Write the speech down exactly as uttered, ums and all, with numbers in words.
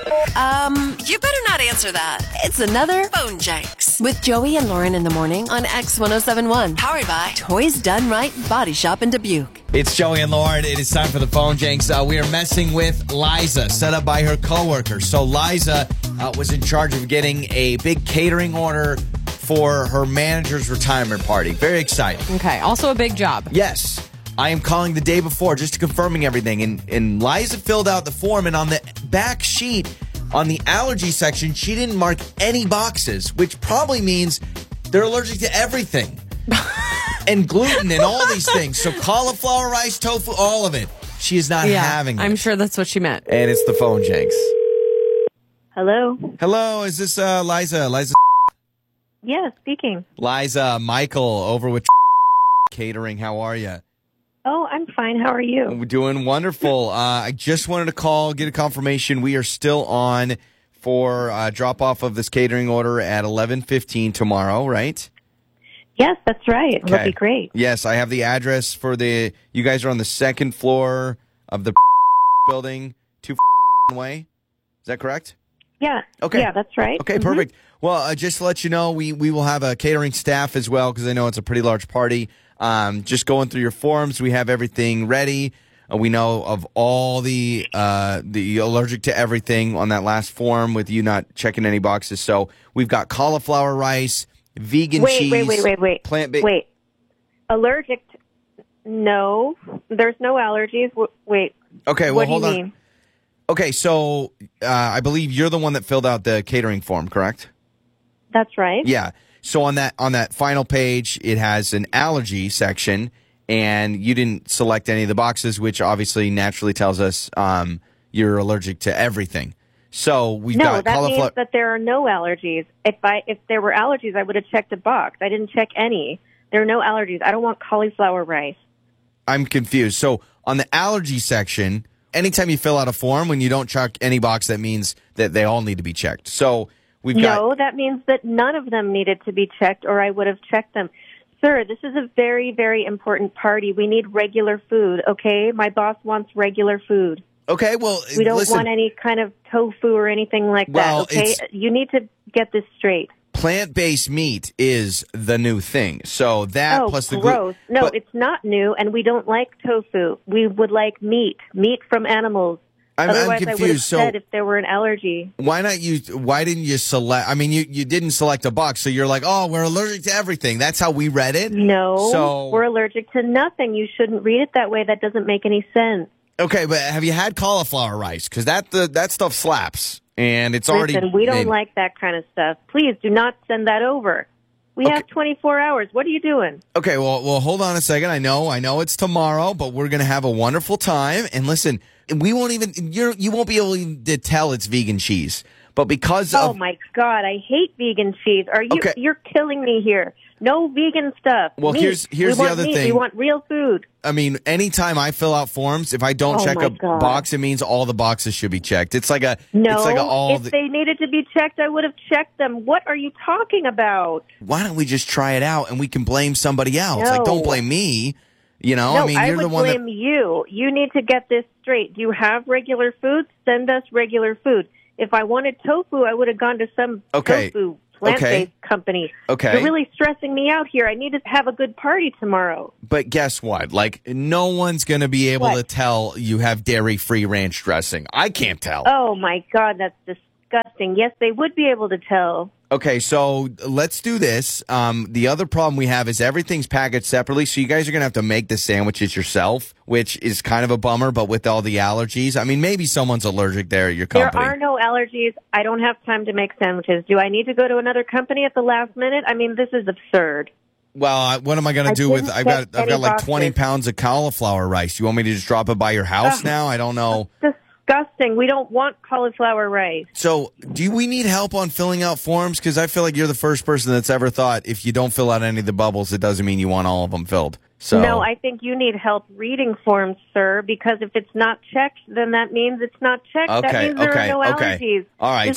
Um, you better not answer that. It's another Phone Janks with Joey and Lauren in the morning on X one oh seven one. Powered by Toys Done Right Body Shop in Dubuque. It's Joey and Lauren. It is time for the Phone Janks. Uh, we are messing with Liza, set up by her coworker. So Liza uh, was in charge of getting a big catering order for her manager's retirement party. Very exciting. Okay. Also a big job. Yes. I am calling the day before just confirming everything. And, and Liza filled out the form, and on the back sheet, on the allergy section, she didn't mark any boxes, which probably means they're allergic to everything. And gluten and all these things. So cauliflower, rice, tofu, all of it. She is not yeah, having it. I'm sure that's what she meant. And it's the Phone Janks. Hello? Hello, is this uh, Liza? Liza? Yeah, speaking. Liza, Michael, over with Catering. How are you? Oh, I'm fine. How are you? We're doing wonderful. Uh, I just wanted to call, get a confirmation. We are still on for uh, drop-off of this catering order at eleven fifteen tomorrow, right? Yes, that's right. It Okay. would be great. Yes, I have the address for the, you guys are on the second floor of the building, two way. Is that correct? Yeah. Okay. Yeah, that's right. Okay, Mhm. perfect. Well, uh, just to let you know, we, we will have a catering staff as well because I know it's a pretty large party. Um, just going through your forms, we have everything ready. Uh, we know of all the uh, the allergic to everything on that last form with you not checking any boxes. So we've got cauliflower rice, vegan Wait, cheese, wait, wait, wait, wait. plant-based. Wait. Allergic to... No. There's no allergies. W- Wait. Okay, well, what do hold you on. mean? Okay, so uh, I believe you're the one that filled out the catering form, correct? That's right. Yeah. So on that on that final page, it has an allergy section, and you didn't select any of the boxes, which obviously naturally tells us um, you're allergic to everything. So we've No, got that cauliflower. means that there are no allergies. If I if there were allergies, I would have checked a box. I didn't check any. There are no allergies. I don't want cauliflower rice. I'm confused. So on the allergy section, anytime you fill out a form, when you don't check any box, that means that they all need to be checked. So we've got. No, that means that none of them needed to be checked, or I would have checked them. Sir, this is a very, very important party. We need regular food, okay? My boss wants regular food. Okay, well, We don't listen, want any kind of tofu or anything like Well, that, okay? it's- You need to get this straight. plant-based meat is the new thing. So that Oh, plus the glu- gross. No, but it's not new, and we don't like tofu. We would like meat, meat from animals. I'm, I'm Otherwise, I would have confused. So said if there were an allergy. why not you? Why didn't you select? I mean, you, you didn't select a box, so you're like, oh, we're allergic to everything. That's how we read it. No, So- we're allergic to nothing. You shouldn't read it that way. That doesn't make any sense. Okay, but have you had cauliflower rice? Because that the, that stuff slaps, and it's already. Listen, we don't made. like that kind of stuff. Please do not send that over. We Okay. have twenty-four hours. What are you doing? Okay, well, well, hold on a second. I know, I know it's tomorrow, but we're gonna have a wonderful time. And listen, we won't even you're you won't be able to tell it's vegan cheese, but because Oh of my God, I hate vegan cheese. Are you? Okay. You're killing me here. No vegan stuff. Well, Meat. here's- here's we the want other meat. thing. We want real food. I mean, anytime I fill out forms, if I don't Oh check my a God. box, it means all the boxes should be checked. It's like a No, it's like a all. if the, they needed to be checked, I would have checked them. What are you talking about? why don't we just try it out and we can blame somebody else? Like, No. don't blame me. You know, no, I mean, you're would the one blame that. you. You need to get this straight. Do you have regular food? Send us regular food. If I wanted tofu, I would have gone to some Okay. tofu plant-based Okay. company. Okay. You're really stressing me out here. I need to have a good party tomorrow. But guess what? Like, no one's going to be able What? to tell you have dairy-free ranch dressing. I can't tell. Oh, my God, that's disgusting. Yes, they would be able to tell. Okay, so let's do this. Um, the other problem we have is everything's packaged separately, so you guys are going to have to make the sandwiches yourself, which is kind of a bummer, but with all the allergies. I mean, maybe someone's allergic there at your company. There are no allergies. I don't have time to make sandwiches. Do I need to go to another company at the last minute? I mean, this is absurd. Well, I- what am I going to I do with? didn't I've got check I've got any like boxes. twenty pounds of cauliflower rice. You want me to just drop it by your house Ugh. now? I don't know. Disgusting. We don't want cauliflower rice. So, do we need help on filling out forms? Because I feel like you're the first person that's ever thought if you don't fill out any of the bubbles, it doesn't mean you want all of them filled. So, No, I think you need help reading forms, sir, because if it's not checked, then that means it's not checked. That Okay, means there okay, are no okay. allergies. All right, This